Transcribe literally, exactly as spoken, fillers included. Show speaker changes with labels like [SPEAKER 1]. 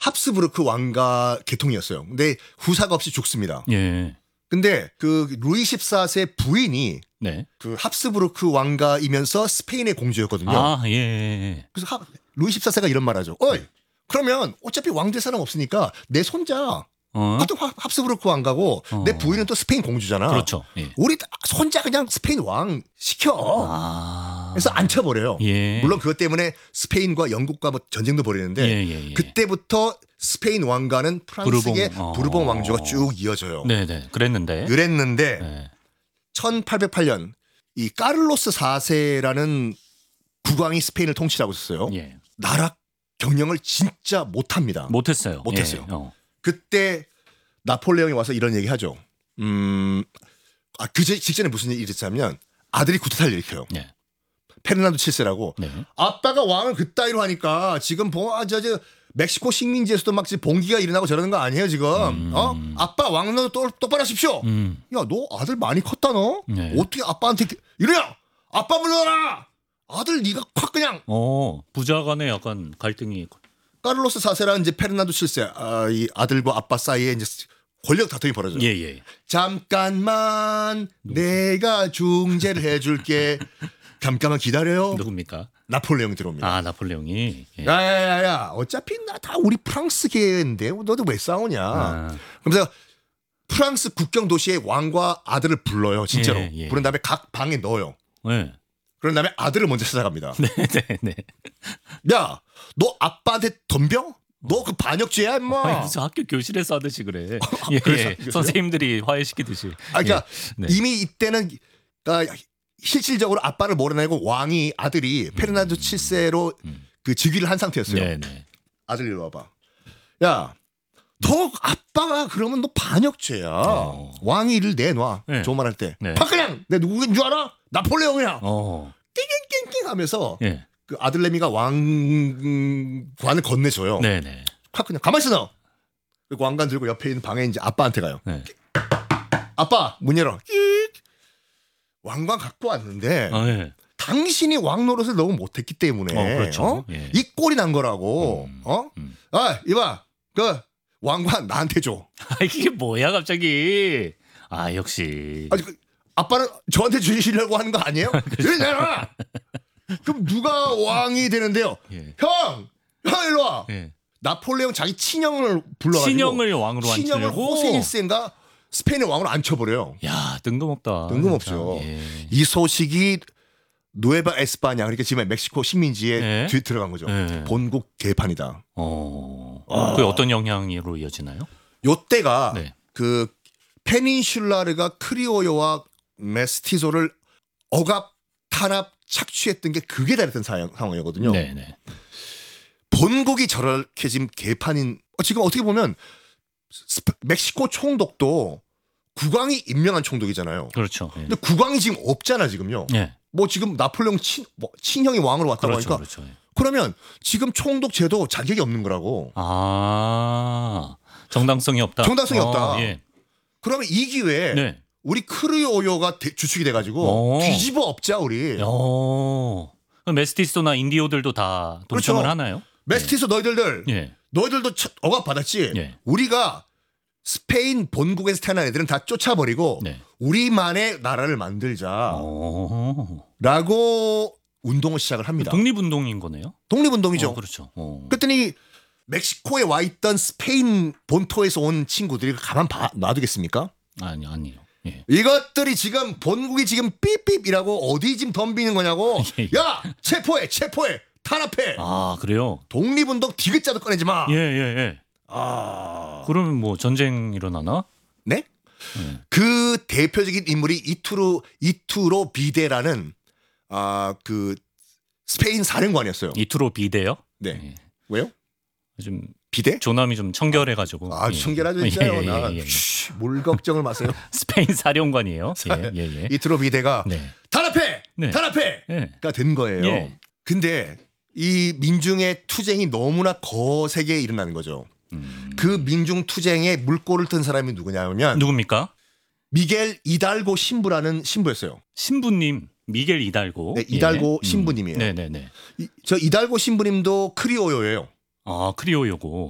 [SPEAKER 1] 합스부르크 왕가 계통이었어요. 근데 후사가 없이 죽습니다.
[SPEAKER 2] 예.
[SPEAKER 1] 근데 그 루이 십사 세 부인이
[SPEAKER 2] 네.
[SPEAKER 1] 그 합스부르크 왕가이면서 스페인의 공주였거든요.
[SPEAKER 2] 아, 예.
[SPEAKER 1] 그래서 하, 루이 십사 세가 이런 말하죠. 어이, 그러면 어차피 왕 될 사람 없으니까 내 손자
[SPEAKER 2] 어?
[SPEAKER 1] 같은 합스부르크 왕가고
[SPEAKER 2] 어.
[SPEAKER 1] 내 부인은 또 스페인 공주잖아.
[SPEAKER 2] 그렇죠. 예.
[SPEAKER 1] 우리 손자 그냥 스페인 왕 시켜.
[SPEAKER 2] 아.
[SPEAKER 1] 그래서 앉혀버려요.
[SPEAKER 2] 예.
[SPEAKER 1] 물론 그것 때문에 스페인과 영국과 뭐 전쟁도 벌이는데
[SPEAKER 2] 예, 예, 예.
[SPEAKER 1] 그때부터 스페인 왕가는 프랑스의
[SPEAKER 2] 부르봉, 어.
[SPEAKER 1] 부르봉 왕조가 쭉 이어져요.
[SPEAKER 2] 네네. 그랬는데.
[SPEAKER 1] 그랬는데
[SPEAKER 2] 네.
[SPEAKER 1] 천팔백팔 년 이 까를로스 사 세라는 국왕이 스페인을 통치하고 있었어요.
[SPEAKER 2] 예.
[SPEAKER 1] 나라 경영을 진짜 못합니다.
[SPEAKER 2] 못했어요.
[SPEAKER 1] 못했어요.
[SPEAKER 2] 예. 어.
[SPEAKER 1] 그때 나폴레옹이 와서 이런 얘기하죠. 음, 아, 그 직전에 무슨 일이 있었냐면 아들이 쿠데타를 일으켜요.
[SPEAKER 2] 예.
[SPEAKER 1] 페르난도 칠 세라고.
[SPEAKER 2] 네.
[SPEAKER 1] 아빠가 왕을 그따위로 하니까 지금 뭐, 아, 저, 저, 멕시코 식민지에서도 막 지금 봉기가 일어나고 저러는 거 아니에요 지금.
[SPEAKER 2] 음.
[SPEAKER 1] 어? 아빠 왕노 똑바로 하십시오.
[SPEAKER 2] 음.
[SPEAKER 1] 야, 너 아들 많이 컸다 너.
[SPEAKER 2] 네.
[SPEAKER 1] 어떻게 아빠한테 이래야 아빠 불러라. 아들 네가 확 그냥.
[SPEAKER 2] 어, 부자 간에 약간 갈등이.
[SPEAKER 1] 카를로스 사 세라는 이제 페르난도 칠 세 아, 이 아들과 아빠 사이에 이제 권력 다툼이 벌어져요.
[SPEAKER 2] 예, 예.
[SPEAKER 1] 잠깐만 내가 중재를 해줄게. 잠깐만 기다려요.
[SPEAKER 2] 누굽니까?
[SPEAKER 1] 나폴레옹이 들어옵니다.
[SPEAKER 2] 아, 나폴레옹이. 예.
[SPEAKER 1] 야야야야 어차피 나 다 우리 프랑스계인데 너도 왜 싸우냐.
[SPEAKER 2] 아.
[SPEAKER 1] 그러면서 프랑스 국경 도시에 왕과 아들을 불러요. 진짜로.
[SPEAKER 2] 예, 예.
[SPEAKER 1] 부른 다음에 각 방에 넣어요.
[SPEAKER 2] 네.
[SPEAKER 1] 그런 다음에 아들을 먼저 찾아갑니다.
[SPEAKER 2] 네, 네, 네.
[SPEAKER 1] 야, 너 아빠한테 덤벼? 너 그 반역죄야 임마.
[SPEAKER 2] 아니, 무슨 학교 교실에서 하듯이 그래. 예,
[SPEAKER 1] 그래서
[SPEAKER 2] 예.
[SPEAKER 1] 그랬어요?
[SPEAKER 2] 선생님들이 화해시키듯이.
[SPEAKER 1] 아, 그러니까
[SPEAKER 2] 예. 네.
[SPEAKER 1] 이미 이때는 아, 실질적으로 아빠를 몰아내고 왕이 아들이 페르난도 칠 세로
[SPEAKER 2] 음.
[SPEAKER 1] 그 즉위를 한 상태였어요.
[SPEAKER 2] 네, 네.
[SPEAKER 1] 아들 이리 와봐. 야, 너 아빠가 그러면 너 반역죄야.
[SPEAKER 2] 어.
[SPEAKER 1] 왕이 이를 내놔.
[SPEAKER 2] 네.
[SPEAKER 1] 좋은 말 할 때.
[SPEAKER 2] 네.
[SPEAKER 1] 팍 그냥 내 누구인 줄 알아? 나폴레옹이야.
[SPEAKER 2] 어.
[SPEAKER 1] 낑낑낑낑 하면서
[SPEAKER 2] 예.
[SPEAKER 1] 그 아들내미가 왕관을 건네줘요.
[SPEAKER 2] 네, 네.
[SPEAKER 1] 팍 그냥 가만히 있어 너. 그리고 왕관 들고 옆에 있는 방에 이제 아빠한테 가요.
[SPEAKER 2] 네.
[SPEAKER 1] 아빠 문 열어. 끽. 왕관 갖고 왔는데
[SPEAKER 2] 아, 예.
[SPEAKER 1] 당신이 왕 노릇을 너무 못했기 때문에
[SPEAKER 2] 어, 그렇죠.
[SPEAKER 1] 어?
[SPEAKER 2] 예.
[SPEAKER 1] 이 꼴이 난 거라고.
[SPEAKER 2] 음,
[SPEAKER 1] 어?
[SPEAKER 2] 음.
[SPEAKER 1] 아 이봐 그 왕관 나한테 줘.
[SPEAKER 2] 아, 이게 뭐야 갑자기? 아, 역시.
[SPEAKER 1] 아니 그, 아빠는 저한테 주시려고 하는 거 아니에요? 이리 내놔. 그럼 누가 왕이 되는데요?
[SPEAKER 2] 예.
[SPEAKER 1] 형, 형 일로 와.
[SPEAKER 2] 예.
[SPEAKER 1] 나폴레옹 자기 친형을 불러가지고
[SPEAKER 2] 친형을 왕으로
[SPEAKER 1] 친형을
[SPEAKER 2] 앉히려고.
[SPEAKER 1] 호세 일 세인가 스페인의 왕으로 앉혀버려요.
[SPEAKER 2] 야, 뜬금없다.
[SPEAKER 1] 뜬금없죠.
[SPEAKER 2] 진짜. 예.
[SPEAKER 1] 이 소식이 누에바 에스파냐 그러니까 지금 멕시코 식민지에
[SPEAKER 2] 네.
[SPEAKER 1] 뒤- 들어간 거죠.
[SPEAKER 2] 네.
[SPEAKER 1] 본국 개판이다.
[SPEAKER 2] 어.
[SPEAKER 1] 아.
[SPEAKER 2] 그게 어떤 영향으로 이어지나요?
[SPEAKER 1] 요때가
[SPEAKER 2] 네.
[SPEAKER 1] 그 페닌슐라르가 크리오요와 메스티소를 억압, 탄압, 착취했던 게 극에 달했던 사- 상황이거든요.
[SPEAKER 2] 네, 네.
[SPEAKER 1] 본국이 저렇게 지금 개판인 어, 지금 어떻게 보면 스페- 멕시코 총독도 국왕이 임명한 총독이잖아요.
[SPEAKER 2] 그렇죠. 예.
[SPEAKER 1] 근데 국왕이 지금 없잖아 지금요.
[SPEAKER 2] 예.
[SPEAKER 1] 뭐 지금 나폴레옹 친, 뭐 친형이 왕으로 왔다고
[SPEAKER 2] 그렇죠,
[SPEAKER 1] 하니까
[SPEAKER 2] 그렇죠. 예.
[SPEAKER 1] 그러면 지금 총독 제도 자격이 없는 거라고.
[SPEAKER 2] 아, 정당성이 없다.
[SPEAKER 1] 정당성이
[SPEAKER 2] 어,
[SPEAKER 1] 없다.
[SPEAKER 2] 예.
[SPEAKER 1] 그러면 이 기회에
[SPEAKER 2] 네.
[SPEAKER 1] 우리 크리오요가 대- 주축이 돼가지고
[SPEAKER 2] 오.
[SPEAKER 1] 뒤집어 엎자 우리.
[SPEAKER 2] 어. 그럼 메스티소나 인디오들도 다 동참을
[SPEAKER 1] 그렇죠.
[SPEAKER 2] 하나요?
[SPEAKER 1] 메스티소 너희들들
[SPEAKER 2] 예.
[SPEAKER 1] 너희들도 첫- 억압 받았지.
[SPEAKER 2] 예.
[SPEAKER 1] 우리가 스페인 본국에서 태어난 애들은 다 쫓아버리고
[SPEAKER 2] 네.
[SPEAKER 1] 우리만의 나라를 만들자라고
[SPEAKER 2] 어.
[SPEAKER 1] 운동을 시작을 합니다.
[SPEAKER 2] 독립운동인 거네요.
[SPEAKER 1] 독립운동이죠.
[SPEAKER 2] 어, 그렇죠. 어.
[SPEAKER 1] 그랬더니 멕시코에 와 있던 스페인 본토에서 온 친구들이 가만 봐 놔두겠습니까?
[SPEAKER 2] 아니 아니요. 예.
[SPEAKER 1] 이것들이 지금 본국이 지금 삐삐이라고 어디 지금 덤비는 거냐고.
[SPEAKER 2] 예, 예.
[SPEAKER 1] 야 체포해 체포해 탄압해.
[SPEAKER 2] 아, 그래요?
[SPEAKER 1] 독립운동 디귿자도 꺼내지 마.
[SPEAKER 2] 예, 예, 예.
[SPEAKER 1] 아
[SPEAKER 2] 그러면 뭐 전쟁 일어나나?
[SPEAKER 1] 네?
[SPEAKER 2] 예.
[SPEAKER 1] 그 대표적인 인물이 이투로 이투로 비데라는 아 그 스페인 사령관이었어요.
[SPEAKER 2] 이투로 비대요?
[SPEAKER 1] 네.
[SPEAKER 2] 예.
[SPEAKER 1] 왜요?
[SPEAKER 2] 좀
[SPEAKER 1] 비데?
[SPEAKER 2] 조남이 좀 청결해가지고.
[SPEAKER 1] 아
[SPEAKER 2] 예.
[SPEAKER 1] 청결하죠 진짜요.
[SPEAKER 2] 예, 예,
[SPEAKER 1] 나
[SPEAKER 2] 예, 예.
[SPEAKER 1] 쉬, 뭘 걱정을 마세요.
[SPEAKER 2] 스페인 사령관이에요. 예, 예, 예.
[SPEAKER 1] 이투로 비데가
[SPEAKER 2] 네.
[SPEAKER 1] 탄압해,
[SPEAKER 2] 네.
[SPEAKER 1] 탄압해.
[SPEAKER 2] 예.
[SPEAKER 1] 가 된 거예요.
[SPEAKER 2] 예.
[SPEAKER 1] 근데 이 민중의 투쟁이 너무나 거세게 일어나는 거죠.
[SPEAKER 2] 음.
[SPEAKER 1] 그 민중 투쟁에 물꼬를 튼 사람이 누구냐면
[SPEAKER 2] 누굽니까?
[SPEAKER 1] 미겔 이달고 신부라는 신부였어요.
[SPEAKER 2] 신부님 미겔 이달고.
[SPEAKER 1] 네, 이달고
[SPEAKER 2] 예.
[SPEAKER 1] 신부님이에요.
[SPEAKER 2] 음. 네네네.
[SPEAKER 1] 이, 저 이달고 신부님도 크리오요예요.
[SPEAKER 2] 아, 크리오요고.